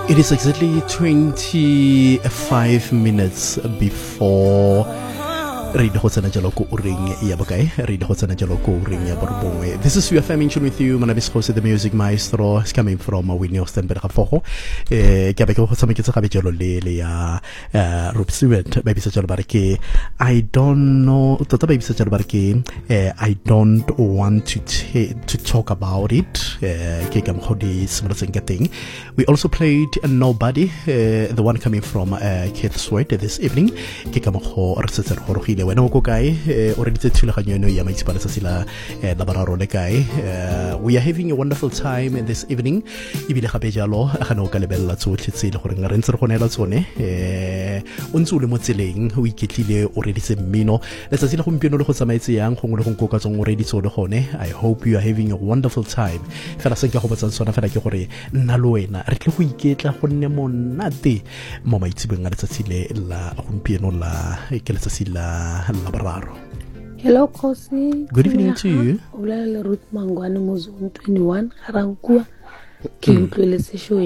It is exactly 25 minutes before Read Hotsana Jaloko Uring Yabokai, Read Hotsana Jaloko Uring Yaborboe. This is UFM in tune with you. My name is Jose, the music maestro. It's coming from Winnie Austin Berhafoho. Gabeko Hosamiki Sabijolo Lelia Rupsuet, Baby Sajal Barke. I don't know, Tota Baby Sajal Barke. I don't want to talk about it. Kekam Hodi Smithing getting. We also played Nobody, the one coming from Keith Sweat this evening. Kekam Ho Arsiser Horohile. When Oko Guy already said to Lahano Yamix Parasasila Labararo Guy. We are having a wonderful time this evening. Ibile Habejalo, Hano Calabella to Chitsil Horangarenser Honella Zone, Unzule Mozziling, we kitile already said Mino. Let's see Humpino Hosamati Yang, Hongokas already so the Hone. I hope you are having a wonderful time. Ferasenka Hobasan Sona Ferakore, Naluena, Rekui Gate La Honemonati, Mama Itibungatsile La Humpino La Kelesasila. Hello, Kosi. Good evening to you. Ola Ruth Mangwana Muzon 21 Harankua Kim Plele Sesho